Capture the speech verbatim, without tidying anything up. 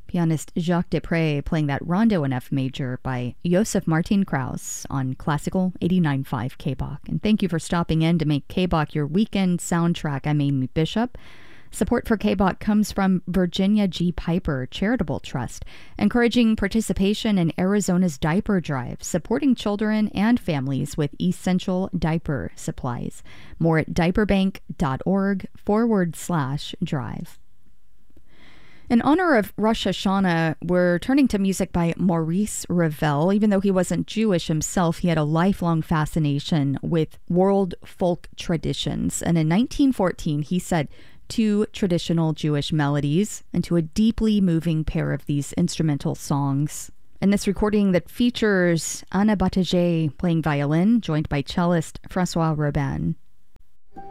Pianist Jacques Desprez playing that Rondo in F major by Josef Martin Krauss on Classical eighty-nine point five K B O C. And thank you for stopping in to make K B O C your weekend soundtrack. I'm Amy Bishop. Support for K B O C comes from Virginia G. Piper Charitable Trust, encouraging participation in Arizona's diaper drive, supporting children and families with essential diaper supplies. More at diaperbank.org forward slash drive. In honor of Rosh Hashanah, we're turning to music by Maurice Ravel. Even though he wasn't Jewish himself, he had a lifelong fascination with world folk traditions. And in nineteen fourteen, he said two traditional Jewish melodies into a deeply moving pair of these instrumental songs. In this recording that features Anna Bataille playing violin, joined by cellist Francois Robin.